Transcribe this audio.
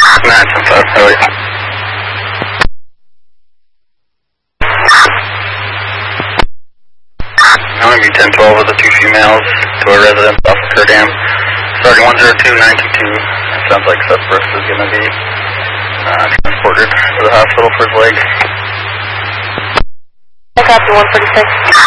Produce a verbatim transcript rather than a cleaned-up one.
nine ten five, how are you? I'm going to be ten twelve with the two females to a residence off of Kerdam. Starting one zero two nine two two. It sounds like Sethbrook is going to be uh, transported to the hospital for his leg. I got the one forty-six.